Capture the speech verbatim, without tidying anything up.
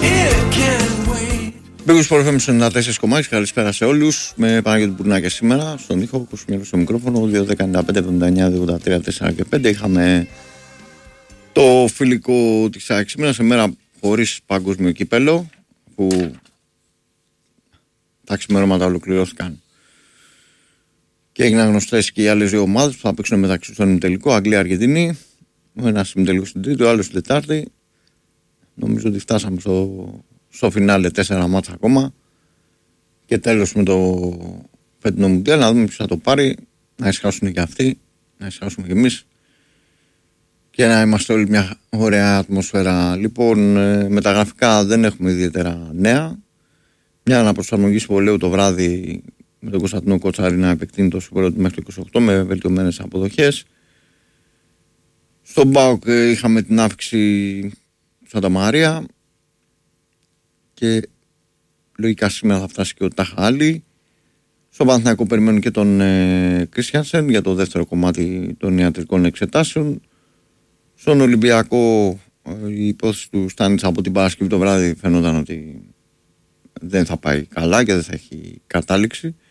Big Sport εφ εμ ενενήντα τέσσερα κόμμα έξι, καλησπέρα σε όλους. Με Παναγιώτη Μπουρνάκια σήμερα στον ήχο, Κοσμιέλο στο μικρόφωνο, δύο δέκα ενενήντα πέντε εβδομήντα εννιά ογδόντα τρία τέσσερα και πέντε. Είχαμε το φιλικό της ΑΕΚ σήμερα σε μέρα χωρίς παγκόσμιο κύπελο, που τα ξημερώματα ολοκληρώθηκαν και έγιναν γνωστές και οι άλλες δύο ομάδες που θα παίξουν μεταξύ στον ημιτελικό, Αγγλία-Αργεντινή. Ο ένας ημιτελικός στην Τρίτη, ο άλλος στην Τετάρτη. Νομίζω ότι φτάσαμε στο, στο φινάλε, τέσσερα μάτσα ακόμα. Και τέλος με το φετινό Μουντιάλ, να δούμε ποιος θα το πάρει, να εισχάσουν και αυτοί, να εισχάσουμε και εμείς και να είμαστε όλοι μια ωραία ατμόσφαιρα. Λοιπόν, με τα γραφικά δεν έχουμε ιδιαίτερα νέα. Μια αναπροσαρμογή συμβολαίου το βράδυ με τον Κωνσταντινό Κότσαρη να επεκτείνει το συμβόλαιο του μέχρι το είκοσι οκτώ με βελτιωμένες αποδοχές. Στον ΠΑΟΚ είχαμε την αύξηση του Σάντα Μαρία και λογικά σήμερα θα φτάσει και ο Ταχάλη. Στον Παναθηναϊκό περιμένουν και τον ε, Κρίστιανσεν για το δεύτερο κομμάτι των ιατρικών εξετάσεων. Στον Ολυμπιακό ε, η υπόθεση του Στάνιτσα από την Παρασκευή το βράδυ φαινόταν ότι δεν θα πάει καλά και δεν θα έχει κατάληξη.